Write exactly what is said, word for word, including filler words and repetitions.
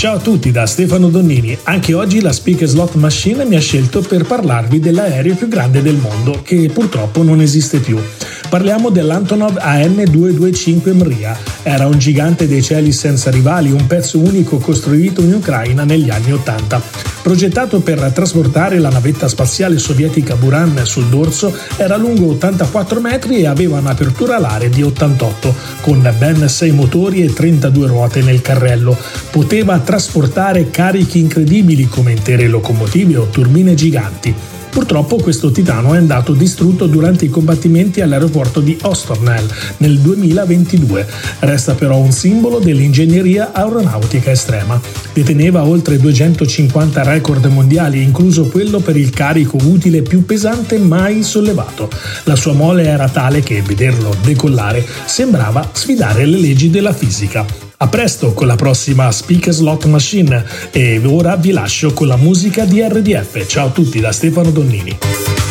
Ciao a tutti da Stefano Donnini. Anche oggi la Speak Slot Machine mi ha scelto per parlarvi dell'aereo più grande del mondo, che purtroppo non esiste più. Parliamo dell'Antonov A N duecentoventicinque Mriya. Era un gigante dei cieli senza rivali, un pezzo unico costruito in Ucraina negli anni ottanta. Progettato per trasportare la navetta spaziale sovietica Buran sul dorso, era lungo ottantaquattro metri e aveva un'apertura alare di ottantotto, con ben sei motori e trentadue ruote nel carrello. Poteva trasportare carichi incredibili come intere locomotive o turbine giganti. Purtroppo questo titano è andato distrutto durante i combattimenti all'aeroporto di Hostomel nel duemilaventidue. Resta però un simbolo dell'ingegneria aeronautica estrema. Deteneva oltre duecentocinquanta record mondiali, incluso quello per il carico utile più pesante mai sollevato. La sua mole era tale che vederlo decollare sembrava sfidare le leggi della fisica. A presto con la prossima Speak Slot Machine e ora vi lascio con la musica di R D F. Ciao a tutti da Stefano Donnini.